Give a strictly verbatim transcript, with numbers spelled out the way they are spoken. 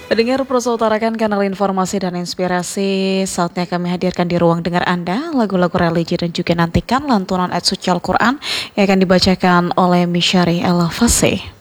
Pendengar Prosa utarakan kanal informasi dan inspirasi. Saatnya kami hadirkan di ruang dengar Anda lagu-lagu religi dan juga nantikan lantunan ayat suci Al-Quran yang akan dibacakan oleh Misyari El Fasih.